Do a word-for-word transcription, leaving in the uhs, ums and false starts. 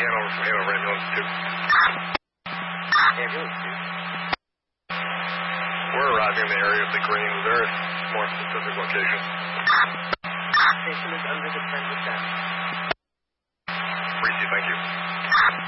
Hanover from Hanover, ambulance two. Ambulance two. We're arriving in the area of the green. Is there a more specific location? Station is under the Trent Estate. Reese, thank you.